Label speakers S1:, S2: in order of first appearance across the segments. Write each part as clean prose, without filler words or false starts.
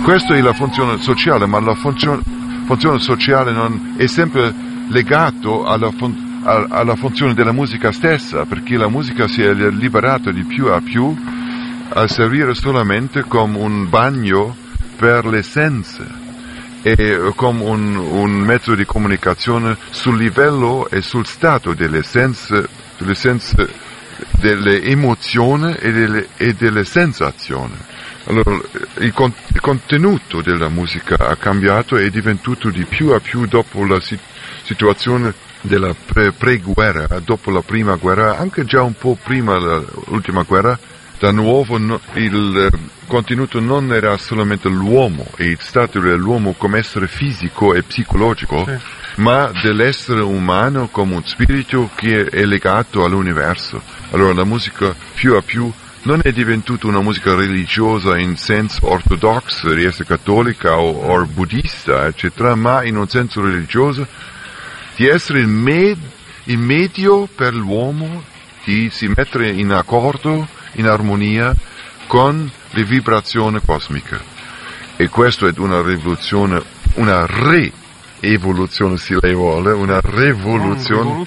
S1: Questa è la funzione sociale, ma la funzione sociale non è sempre legato alla funzione della musica stessa, perché la musica si è liberata di più a più a servire solamente come un bagno per le sense e come un mezzo di comunicazione sul livello e sul stato delle sense, delle emozioni e delle sensazioni. Allora, il contenuto della musica ha cambiato e è diventato di più a più dopo la situazione della pre-guerra, dopo la prima guerra, anche già un po' prima dell'ultima guerra. Da nuovo il contenuto non era solamente l'uomo e il stato dell'uomo come essere fisico e psicologico, sì, ma dell'essere umano come un spirito che è legato all'universo. Allora la musica più a più non è diventata una musica religiosa in senso ortodosso, di essere cattolica o buddista, eccetera, ma in un senso religioso di essere il medio per l'uomo di si mettere in accordo, in armonia con le vibrazioni cosmiche. E questo è una rivoluzione, una re-evoluzione se lei vuole, una rivoluzione,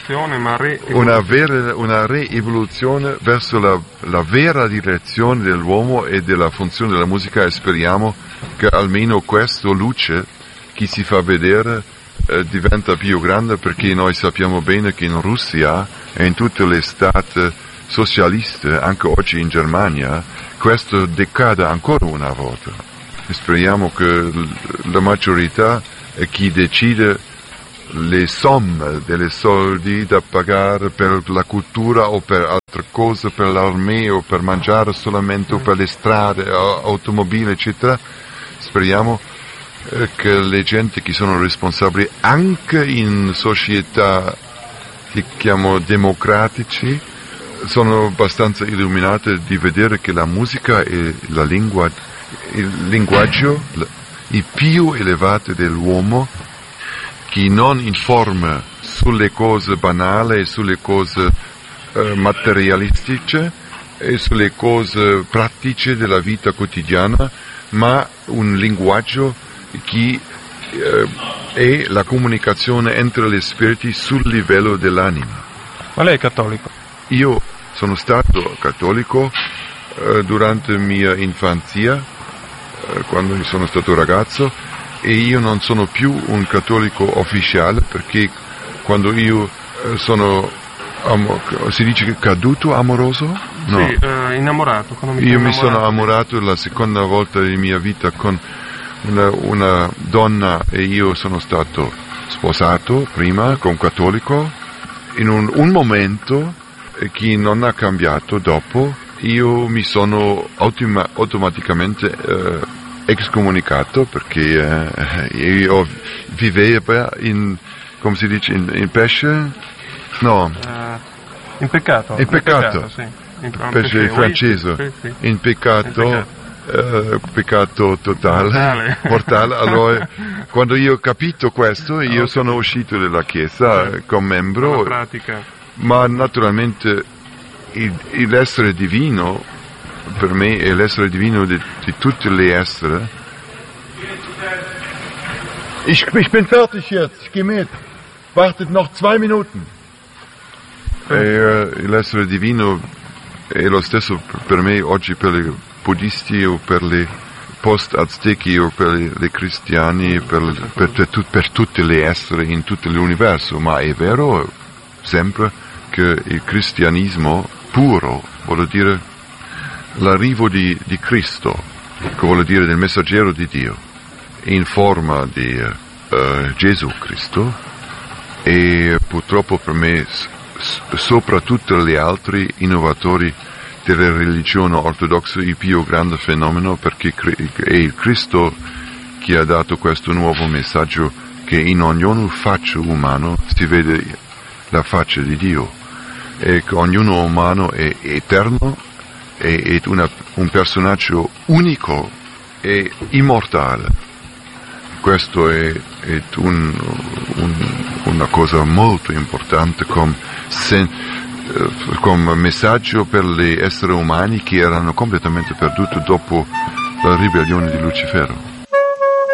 S1: una re-evoluzione verso la vera direzione dell'uomo e della funzione della musica, e speriamo che almeno questa luce che si fa vedere diventa più grande, perché noi sappiamo bene che in Russia e in tutte le stati socialiste, anche oggi in Germania, questo decada ancora una volta. E speriamo che la maggiorità è chi decide le somme delle soldi da pagare per la cultura o per altre cose, per l'armea o per mangiare solamente o per le strade, automobili, eccetera. Speriamo che le gente che sono responsabili anche in società che chiamo democratici sono abbastanza illuminate di vedere che la musica è la lingua, il linguaggio il più elevato dell'uomo, che non informa sulle cose banali, sulle cose materialistiche e sulle cose pratiche della vita quotidiana, ma un linguaggio che è la comunicazione entre gli spiriti sul livello dell'anima.
S2: Ma lei è cattolico?
S1: Io sono stato cattolico durante la mia infanzia, quando sono stato ragazzo, e io non sono più un cattolico ufficiale, perché quando io sono, si dice caduto amoroso? No.
S2: Sì, innamorato.
S1: Io mi sono innamorato la seconda volta della mia vita con una donna, e io sono stato sposato prima con un cattolico in un momento che non ha cambiato dopo. Io mi sono automaticamente excomunicato, perché io vivevo in, come si dice, in pesce? No.
S2: In peccato.
S1: In peccato,
S2: sì.
S1: Pesce francese.
S2: Sì.
S1: In peccato. Peccato totale, mortale. Allora, quando io ho capito questo, io sono uscito dalla Chiesa come membro, ma naturalmente l'essere divino per me è l'essere divino di tutti gli esseri.
S3: Ich bin fertig jetzt, ich geh mit. Wartet noch 2 Minuten.
S1: L'essere divino è lo stesso per me oggi, per i buddisti o per i post-aztechi o per i cristiani, per tutti gli esseri in tutto l'universo, ma è vero sempre che il cristianesimo puro vuol dire l'arrivo di Cristo, che vuol dire del messaggero di Dio, in forma di Gesù Cristo, e purtroppo per me sopra tutti gli altri innovatori della religione ortodossa il più grande fenomeno, perché è il Cristo che ha dato questo nuovo messaggio, che in ognuno faccia umano si vede la faccia di Dio, e che ognuno umano è eterno, è un personaggio unico e immortale. Questo è una cosa molto importante come messaggio per gli esseri umani che erano completamente perduti dopo la ribellione di Lucifero.